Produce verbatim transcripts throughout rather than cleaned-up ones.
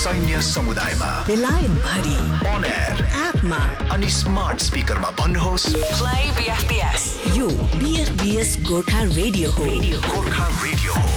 सैन्य समुदायमा बेलायत भरि अन एयर एपमा अनि स्मार्ट स्पिकरमा भन्नुहोस् प्ले बीएफबीएस। यो बीएफबीएस गोर्खा रेडियो हो। गोर्खा रेडियो हो।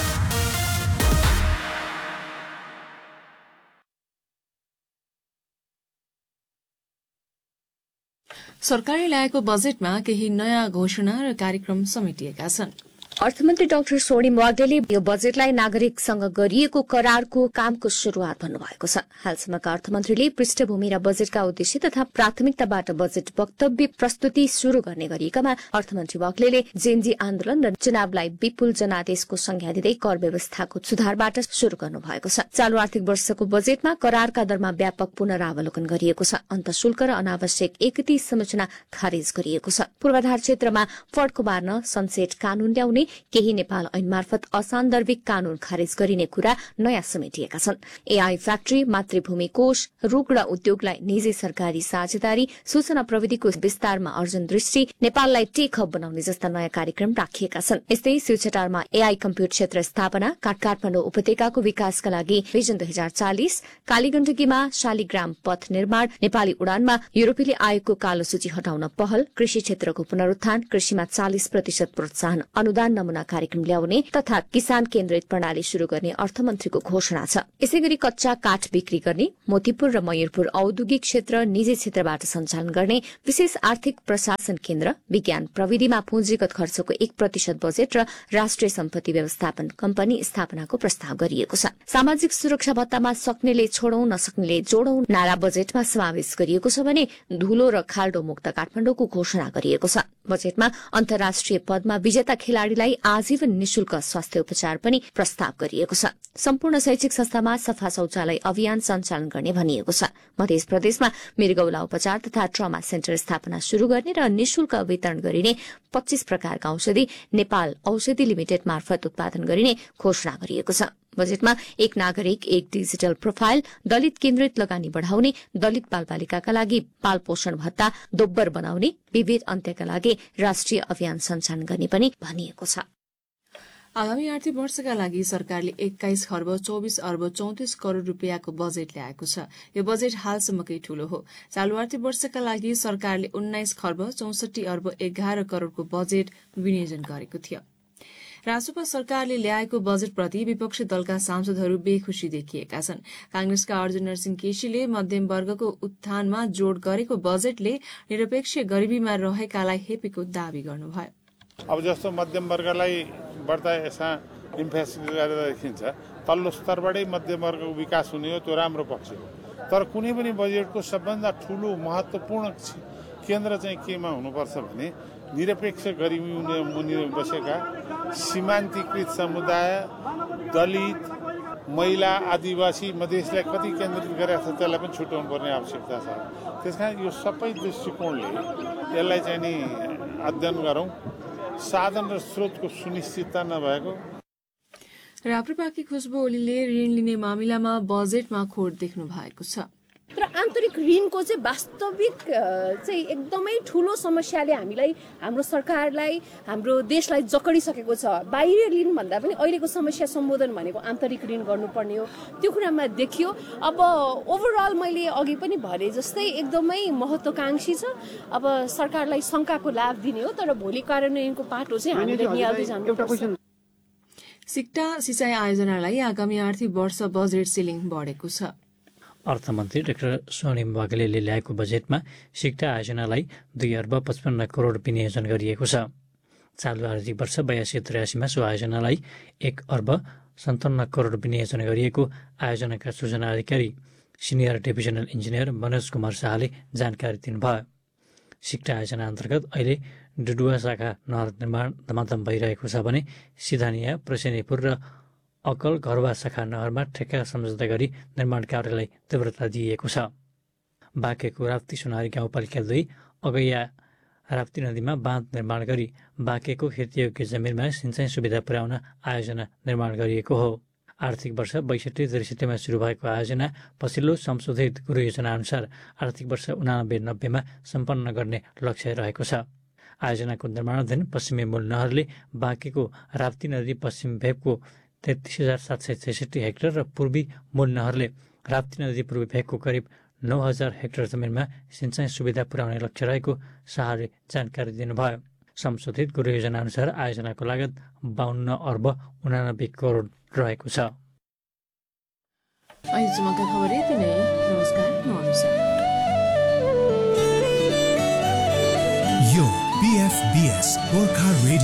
सरकारले ल्याएको बजेटमा केही नयाँ घोषणा र कार्यक्रम समेटिएका छन्। अर्थमन्त्री डाक्टर स्वर्णिम वाग्लेले यो बजेटलाई नागरिकसँग गरिएको करारको कामको शुरूआत भन्नुभएको छ। हालसम्मका अर्थमन्त्रीले पृष्ठभूमि र बजेटका उद्देश्य तथा प्राथमिकताबाट बजेट वक्तव्य प्रस्तुति शुरू गर्ने गरिएकामा अर्थमन्त्री वाग्लेले जेनजी आन्दोलन र चुनावलाई विपुल जनादेशको संज्ञा दिँदै कर व्यवस्थाको सुधारबाट शुरू गर्नुभएको छ। चालू आर्थिक वर्षको बजेटमा करारका दरमा व्यापक पुनरावलोकन गरिएको छ। अन्तशुल्क र अनावश्यक एकति संरचना खारेज गरिएको छ। पूर्वाधार क्षेत्रमा फड्को मार्न सनसेट कानून ल्याउने, केही नेपाल ऐन मार्फत असान्दर्भिक कानून खारेज गरिने कुरा नयाँ समेटिएका छन्। एआई फ्याक्ट्री, मातृभूमि कोष, रुग्ण उद्योगलाई निजी सरकारी साझेदारी, सूचना प्रविधिको विस्तारमा अर्जुन दृष्टि, नेपाललाई टेक हब बनाउने जस्ता नयाँ कार्यक्रम राखिएका छन्। यस्तै शिवछटारमा एआई कम्प्युटर क्षेत्र स्थापना, काठमाडौँ उपत्यकाको विकासका लागि भिजन दुई हजार चालिस, कालीगण्डकीमा शालिग्राम पथ निर्माण, नेपाली उडानमा युरोपेली आयोगको कालो सूची हटाउन पहल, कृषि क्षेत्रको पुनरुत्थान, कृषिमा चालिस प्रतिशत प्रोत्साहन अनुदान नमूना कार्यक्रम ल्याउने तथा किसान केन्द्रित प्रणाली शुरू गर्ने अर्थमन्त्रीको घोषणा छ। यसैगरी कच्चा काठ बिक्री गर्ने, मोतीपुर र मयूरपुर औद्योगिक क्षेत्र निजी क्षेत्रबाट सञ्चालन गर्ने विशेष आर्थिक प्रशासन केन्द्र, विज्ञान प्रविधिमा पुँजीगत खर्चको एक प्रतिशत बजेट र राष्ट्रिय सम्पत्ति व्यवस्थापन कम्पनी स्थापनाको प्रस्ताव गरिएको छ। सामाजिक सुरक्षा भत्तामा सक्नेले छोडौं नसक्नेले जोडौं नारा बजेटमा समावेश गरिएको छ भने धुलो र खाल्डो मुक्त काठमाडौँको घोषणा गरिएको छ। बजेटमा अन्तर्राष्ट्रिय पदमा विजेता खेलाड़ीलाई आजीवन निशुल्क स्वास्थ्य उपचार पनि प्रस्ताव गरिएको छ। सम्पूर्ण शैक्षिक संस्थामा सफा शौचालय अभियान सञ्चालन गर्ने भनिएको छ। मध्य प्रदेशमा मृगौला उपचार तथा ट्रमा सेन्टर स्थापना शुरू गर्ने र निशुल्क वितरण गरिने पच्चीस प्रकारका औषधि नेपाल औषधि लिमिटेड मार्फत उत्पादन गरिने घोषणा गरिएको छ। बजेटमा एक नागरिक एक डिजिटल प्रोफाइल, दलित केन्द्रित लगानी बढ़ाउने, दलित बालबालिकाका लागि बाल पोषण भत्ता दोब्बर बनाउने, विभेद अन्त्यका लागि राष्ट्रिय अभियान सञ्चालन गर्ने पनि भनिएको छ। आगामी आर्थिक वर्षका लागि सरकारले एक्काइस खर्ब चौबिस अर्ब चौतिस करोड़ रूपियाँको बजेट ल्याएको छ। यो बजेट हालसम्मकै ठूलो हो। चालू आर्थिक वर्षका लागि सरकारले उन्नाइस खर्ब चौसठी अर्ब एघार करोड़को बजेट विनियोजन गरेको थियो। राजसभा सरकारले ल्याएको बजेटप्रति विपक्षी दलका सांसदहरू बेखुसी देखिएका छन्। कांग्रेसका अर्जुन नरसिंह केसीले मध्यम वर्गको उत्थानमा जोड़ गरेको बजेटले निरपेक्ष गरिबीमा रहेकालाई हेपेको दावी गर्नुभयो। अब जस्तो मध्यम वर्गलाई बढ्ता यसमा इम्फेसिस गरेर देखिन्छ, तल्लो स्तरबाटै मध्यम वर्गको विकास हुने हो, त्यो राम्रो पक्ष हो। तर कुनै पनि बजेटको सबभन्दा ठूलो महत्वपूर्ण केन्द्र चाहिँ केमा हुनुपर्छ भने निरपेक्ष गरिबी मुनि बसेका सीमान्तकृत समुदाय, दलित, महिला, आदिवासी, मधेसलाई कति केन्द्रित गरेका छ त्यसलाई पनि छुट्याउनु पर्ने आवश्यकता छ। त्यसकारण यो सबै दृष्टिकोणले यसलाई चाहिँ नि अध्ययन गरौं। साधन र स्रोतको सुनिश्चितता नभएको। राप्रपाकी खुशबु ओलीले ऋण लिने मामिलामा बजेटमा खोट देख्नु भएको छ। तर आन्तरिक ऋणको चाहिँ वास्तविक चाहिँ एकदमै ठूलो समस्याले हामीलाई, हाम्रो सरकारलाई, हाम्रो देशलाई जकडिसकेको छ। बाहिरी ऋण भन्दा पनि अहिलेको समस्या सम्बोधन भनेको आन्तरिक ऋण गर्नुपर्ने हो। त्यो कुरामा देखियो। अब ओभरअल मैले अघि पनि भने जस्तै एकदमै महत्त्वकांक्षी छ। अब सरकारलाई शंकाको लाभ दिने हो, तर भोलि कार्यान्वयनको पाटो चाहिँ हामीले निहाल्दै जानुपर्छ। सिक्टा सिंचाई आयोजनालाई आगामी आर्थिक वर्ष बजेट सिलिङ बढेको छ। अर्थमन्त्री डाक्टर स्वर्णिम वाग्लेले ल्याएको बजेटमा सिक्टा आयोजनालाई दुई अर्ब पचपन्न करोड़ विनियोजन गरिएको छ। चालू आर्थिक वर्ष बयासी त्रियासीमा सो आयोजनालाई एक अर्ब सन्ताउन्न करोड़ विनियोजन गरिएको आयोजनाका सूचना अधिकारी senior divisional engineer Manoj Kumar शाहले जानकारी दिनुभयो। सिक्टा आयोजना अन्तर्गत अहिले डुडुवा शाखा नहर निर्माण धमाधम भइरहेको छ भने सिधानिया, प्रसेनीपुर र अकल घरवा शाखा नहरमा ठेक्का सम्झौता गरी निर्माण कार्यलाई तीव्रता दिइएको छ। बाँकेको राप्ती सुनारी गाउँपालिका दुई अगैया राप्ती नदीमा बाँध निर्माण गरी बाँकेको खेतीयोग्य जमिनमा सिंचाइ सुविधा पुर्याउन आयोजना निर्माण गरिएको हो। आर्थिक वर्ष बैसठी त्रिसठीमा सुरु भएको आयोजना पछिल्लो संशोधित गुरु योजना अनुसार आर्थिक वर्ष उनानब्बे नब्बेमा सम्पन्न गर्ने लक्ष्य रहेको छ। आयोजनाको निर्माणाधीन पश्चिमी मूल नहरले बाँकेको राप्ती नदी पश्चिम भेगको तेत्तीस हजार सात सय छैसठी हेक्टर र पूर्वी मूल नहरले राप्ती नदी पूर्वी भेगको करिब नौ हजार हेक्टर जमिनमा सिंचाइ सुविधा पुर्याउने लक्ष्य रहेको शाहले जानकारी दिनुभयो। संशोधित गृह योजना अनुसार आयोजनाको लागत बाहन्न अर्ब उनानब्बे करोड रहेको छ। अहिलेसम्मका खबर यति नै। नमस्कार, नमस्कार। यो बीएफबीएस गोर्खा रेडियो